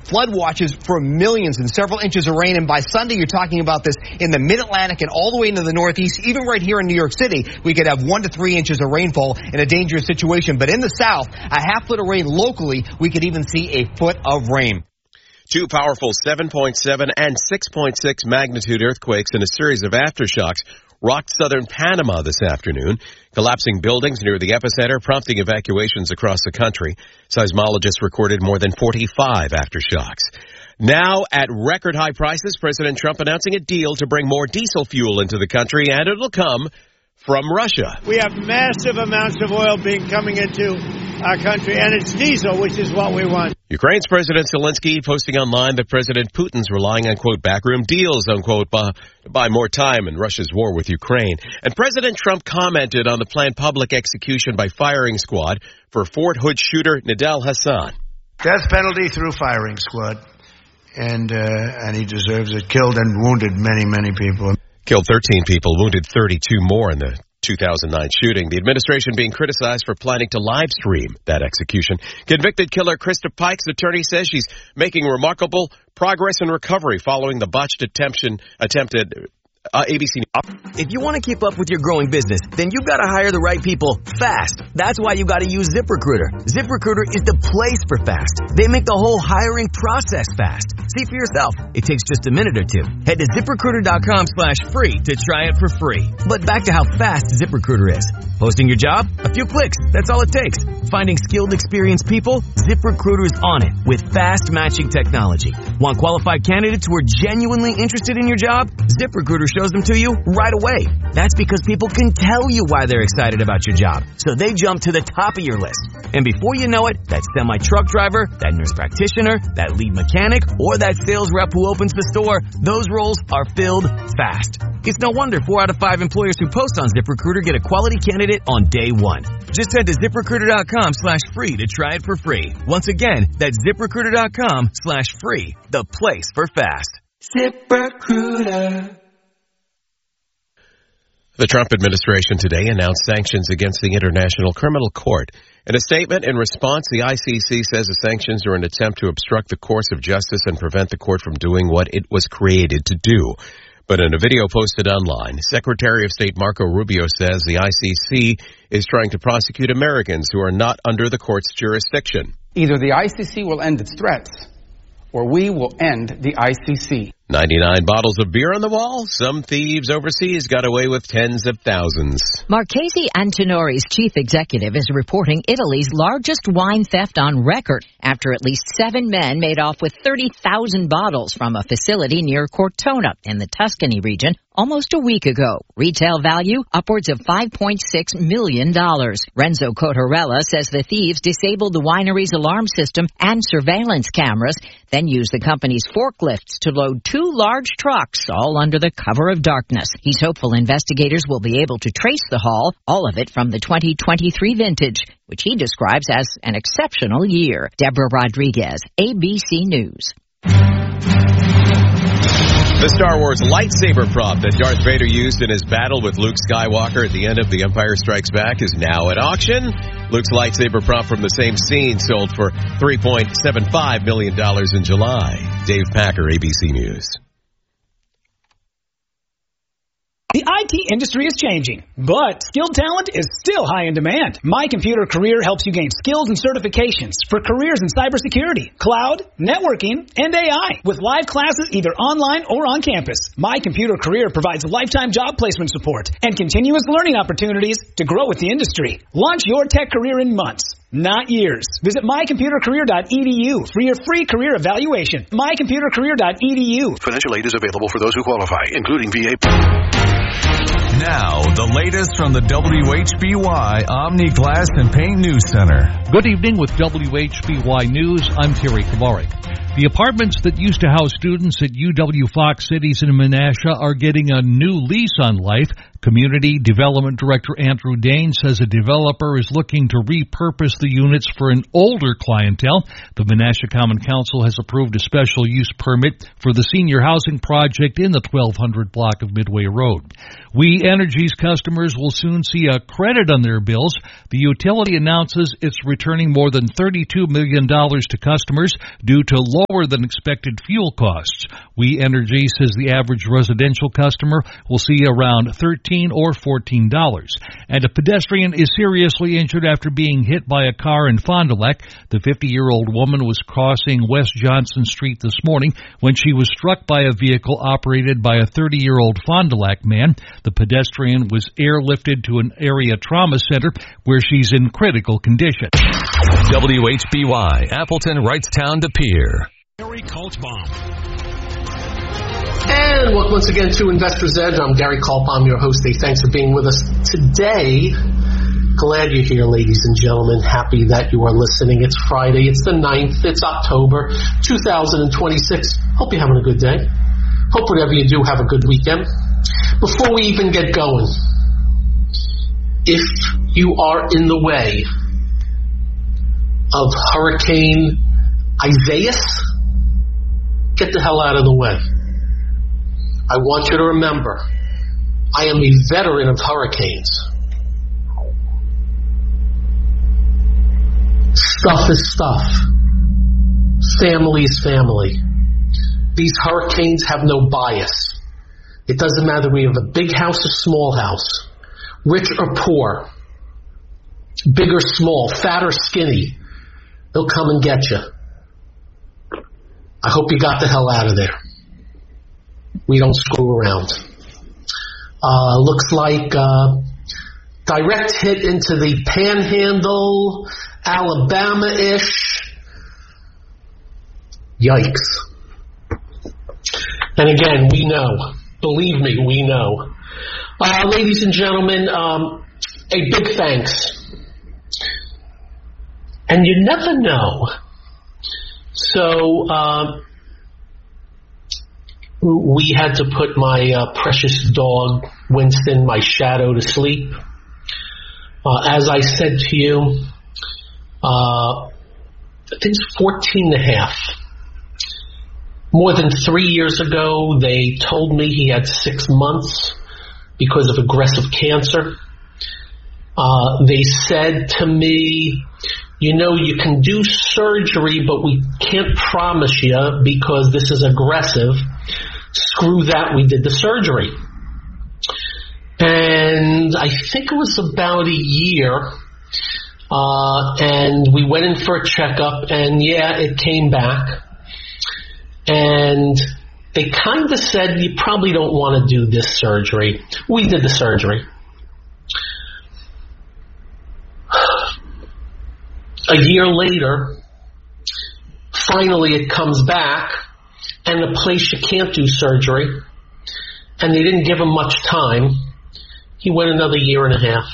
flood watches for millions and several inches of rain. And by Sunday, you're talking about this in the mid-Atlantic and all the way into the Northeast. Even right here in New York City, we could have 1 to 3 inches of rainfall in a dangerous situation. But in the South, a half foot of rain locally, we could even see a foot of rain. Two powerful 7.7 and 6.6 magnitude earthquakes and a series of aftershocks rocked southern Panama this afternoon, collapsing buildings near the epicenter, prompting evacuations across the country. Seismologists recorded more than 45 aftershocks. Now, at record high prices, President Trump announcing a deal to bring more diesel fuel into the country, and it'll come from Russia. We have massive amounts of oil coming into our country, and it's diesel, which is what we want. Ukraine's President Zelensky posting online that President Putin's relying on, quote, backroom deals, unquote, to buy more time in Russia's war with Ukraine. And President Trump commented on the planned public execution by firing squad for Fort Hood shooter Nidal Hasan. Death penalty through firing squad, and he deserves it. Killed and wounded many, many people. Killed 13 people, wounded 32 more in the 2009 shooting. The administration being criticized for planning to live stream that execution. Convicted killer Krista Pike's attorney says she's making remarkable progress in recovery following the botched attempted ABC. If you want to keep up with your growing business, then you've got to hire the right people fast. That's why you got to use ZipRecruiter. ZipRecruiter is the place for fast. They make the whole hiring process fast. See for yourself. It takes just a minute or two. Head to ZipRecruiter.com/free to try it for free. But back to how fast ZipRecruiter is. Posting your job? A few clicks. That's all it takes. Finding skilled, experienced people? ZipRecruiter is on it with fast matching technology. Want qualified candidates who are genuinely interested in your job? ZipRecruiter shows them to you right away. That's because people can tell you why they're excited about your job, so they jump to the top of your list. And before you know it, that semi-truck driver, that nurse practitioner, that lead mechanic, or that sales rep who opens the store, those roles are filled fast. It's no wonder 4 out of 5 employers who post on ZipRecruiter get a quality candidate on day one. Just head to ZipRecruiter.com/free to try it for free. Once again, that's ZipRecruiter.com/free, the place for fast. ZipRecruiter. The Trump administration today announced sanctions against the International Criminal Court. In a statement in response, the ICC says the sanctions are an attempt to obstruct the course of justice and prevent the court from doing what it was created to do. But in a video posted online, Secretary of State Marco Rubio says the ICC is trying to prosecute Americans who are not under the court's jurisdiction. Either the ICC will end its threats, or we will end the ICC. 99 bottles of beer on the wall. Some thieves overseas got away with tens of thousands. Marchese Antinori's chief executive is reporting Italy's largest wine theft on record after at least 7 men made off with 30,000 bottles from a facility near Cortona in the Tuscany region almost a week ago. Retail value upwards of $5.6 million. Renzo Cotarella says the thieves disabled the winery's alarm system and surveillance cameras, then used the company's forklifts to load 2 large trucks, all under the cover of darkness. He's hopeful investigators will be able to trace the haul, all of it from the 2023 vintage, which he describes as an exceptional year. Deborah Rodriguez, ABC News. The Star Wars lightsaber prop that Darth Vader used in his battle with Luke Skywalker at the end of The Empire Strikes Back is now at auction. Luke's lightsaber prop from the same scene sold for $3.75 million in July. Dave Packer, ABC News. The IT industry is changing, but skilled talent is still high in demand. My Computer Career helps you gain skills and certifications for careers in cybersecurity, cloud, networking, and AI with live classes either online or on campus. My Computer Career provides lifetime job placement support and continuous learning opportunities to grow with the industry. Launch your tech career in months, not years. Visit mycomputercareer.edu for your free career evaluation. mycomputercareer.edu. Financial aid is available for those who qualify, including VA. Now, the latest from the WHBY Omni Glass and Paint News Center. Good evening with WHBY News. I'm Terry Kavarik. The apartments that used to house students at UW Fox Cities in Menasha are getting a new lease on life. Community Development Director Andrew Dane says a developer is looking to repurpose the units for an older clientele. The Menasha Common Council has approved a special use permit for the senior housing project in the 1200 block of Midway Road. We Energy's customers will soon see a credit on their bills. The utility announces it's returning more than $32 million to customers due to lower than expected fuel costs. We Energy says the average residential customer will see around $13 or $14. And a pedestrian is seriously injured after being hit by a car in Fond du Lac. The 50-year-old woman was crossing West Johnson Street this morning when she was struck by a vehicle operated by a 30-year-old Fond du Lac man. The pedestrian was airlifted to an area trauma center where she's in critical condition. WHBY, Appleton, Wrightstown, De Pere. Gary Kaltbaum. And welcome once again to Investor's Edge. I'm Gary Kaltbaum, your host. Thanks for being with us today. Glad you're here, ladies and gentlemen. Happy that you are listening. It's Friday. It's the 9th. It's October 2026. Hope you're having a good day. Hope whatever you do, have a good weekend. Before we even get going, if you are in the way of Hurricane Isaias, get the hell out of the way. I want you to remember, I am a veteran of hurricanes. Stuff is stuff. Family is family. These hurricanes have no bias. It doesn't matter whether we have a big house or small house, rich or poor, big or small, fat or skinny. They'll come and get you. I hope you got the hell out of there. We don't screw around. Looks like direct hit into the Panhandle, Alabama-ish. Yikes. And again, we know. Believe me, we know. Ladies and gentlemen, a big thanks. And you never know. So, we had to put my precious dog, Winston, my shadow, to sleep. As I said to you, I think it's 14 and a half. More than 3 years ago, they told me he had 6 months because of aggressive cancer. They said to me, you know, you can do surgery, but we can't promise you because this is aggressive. Screw that, we did the surgery. And I think it was about a year, and we went in for a checkup, and yeah, it came back. And they kind of said, you probably don't want to do this surgery. We did the surgery. A year later, finally it comes back, and the place you can't do surgery, and they didn't give him much time. He went another year and a half.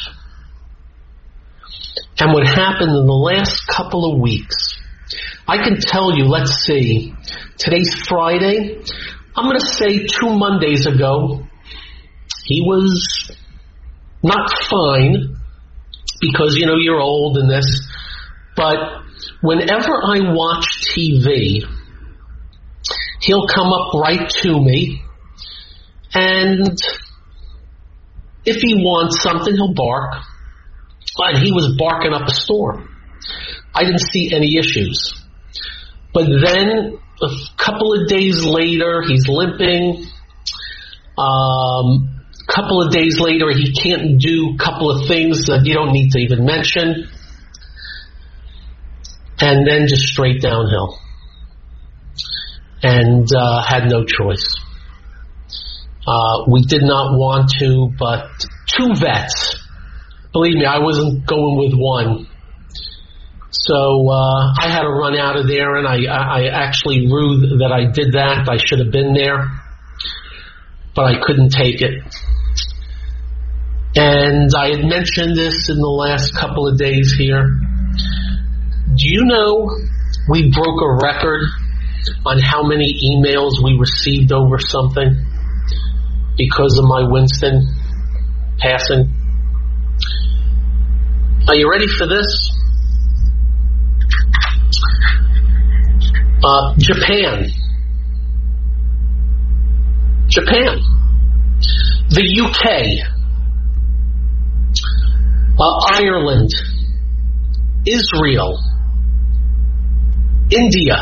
And what happened in the last couple of weeks, I can tell you, let's see, today's Friday, I'm going to say 2 Mondays ago, he was not fine, because, you know, you're old and this, but whenever I watch TV, he'll come up right to me, and if he wants something, he'll bark. And he was barking up a storm. I didn't see any issues. But then a couple of days later, he's limping. Couple of days later, he can't do a couple of things that you don't need to even mention. And then just straight downhill. And had no choice. We did not want to, but 2 vets. Believe me, I wasn't going with one. So I had to run out of there, and I actually rued that I did that. I should have been there, but I couldn't take it. And I had mentioned this in the last couple of days here. Do you know we broke a record on how many emails we received over something because of my Winston? passing. Are you ready for this? Japan. The UK. Ireland. Israel. India.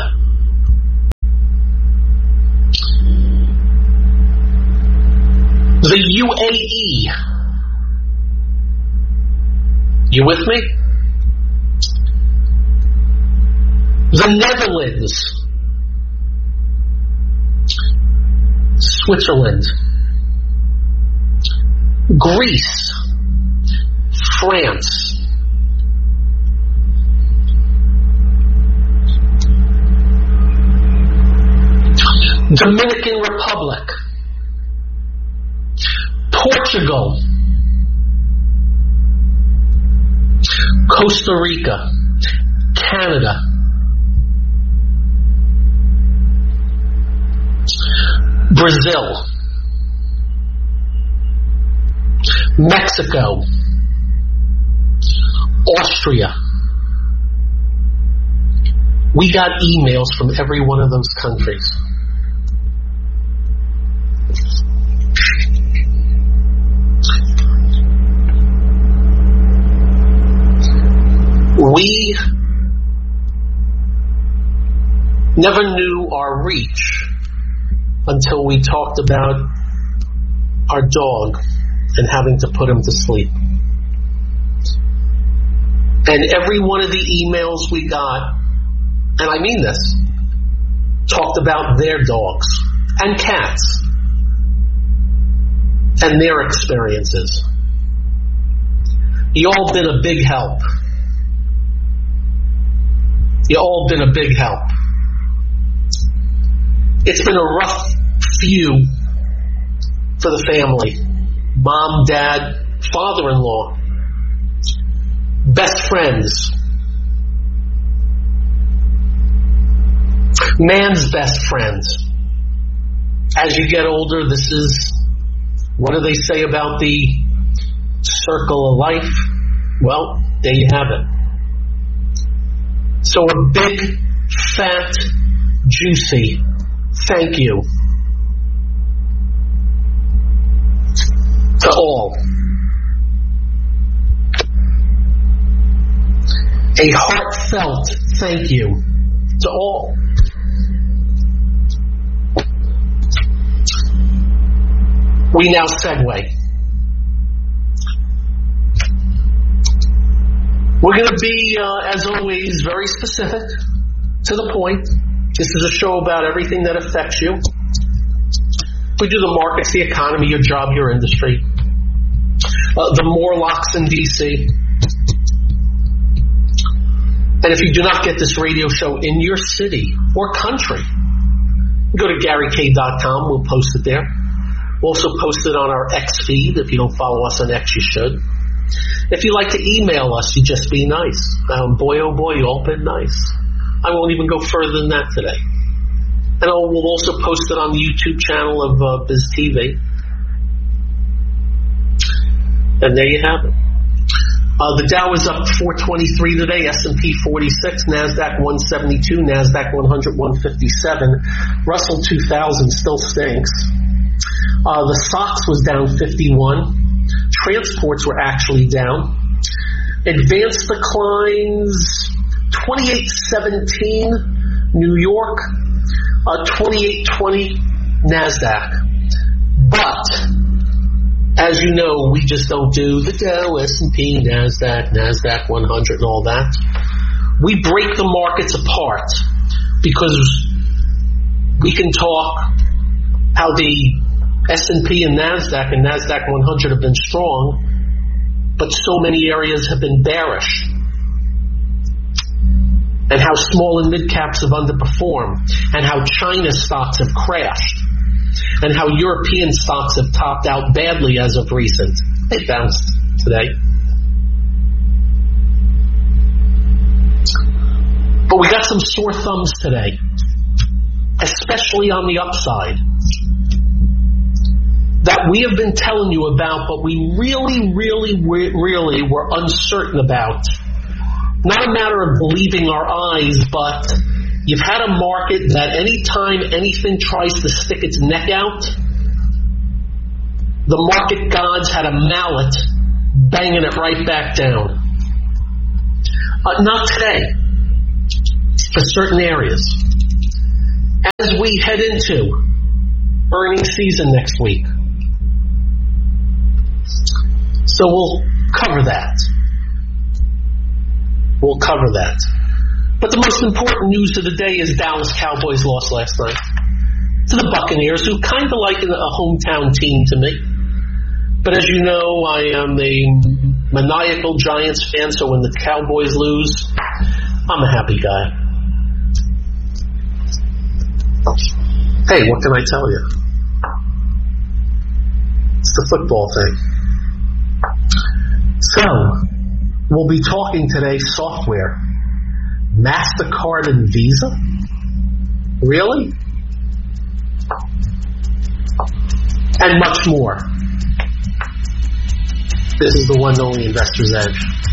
The UAE. You with me? The Netherlands. Switzerland. Greece. France. Dominican Republic. Portugal. Costa Rica. Canada. Brazil. Mexico. Austria. We got emails from every one of those countries. We never knew our reach until we talked about our dog and having to put him to sleep. And every one of the emails we got, and I mean this, talked about their dogs and cats and their experiences. You all been a big help. You all been a big help. It's been a rough few for the family. Mom, dad, father-in-law, best friends, man's best friends. As you get older, this is, what do they say about the circle of life? Well, there you have it. So a big, fat, juicy thank you to all. A heartfelt thank you to all. We now segue. We're going to be, as always, very specific, to the point. This is a show about everything that affects you. We do the markets, the economy, your job, your industry. The Morlocks in D.C. And if you do not get this radio show in your city or country, go to GaryK.com. We'll post it there. We'll also post it on our X feed. If you don't follow us on X, you should. If you like to email us, you just be nice. Boy, oh boy, you all been nice. I won't even go further than that today. And we'll also post it on the YouTube channel of Biz TV. And there you have it. The Dow is up 423 today, S&P 46, NASDAQ 172, NASDAQ 100, 157. Russell 2000 still stinks. The SOX was down 51. Transports were actually down. Advanced declines 2817 New York, 2820 NASDAQ. But as you know, we just don't do the Dow, S&P, NASDAQ, NASDAQ 100 and all that. We break the markets apart because we can talk how the S&P and NASDAQ 100 have been strong, but so many areas have been bearish. And how small and mid caps have underperformed, and how China stocks have crashed, and how European stocks have topped out badly as of recent. They bounced today. But we got some sore thumbs today, especially on the upside. that we have been telling you about, but we really were uncertain about. Not a matter of believing our eyes, but you've had a market that any time anything tries to stick its neck out, the market gods had a mallet banging it right back down. Not today, for certain areas. As we head into earnings season next week, so we'll cover that. We'll cover that. But the most important news of the day is Dallas Cowboys lost last night to the Buccaneers, who kind of like a hometown team to me. But as you know, I am a maniacal Giants fan, so when the Cowboys lose, I'm a happy guy. Hey, what can I tell you? It's the football thing. So, we'll be talking today software. MasterCard and Visa? Really? And much more. This is the one and only Investor's Edge.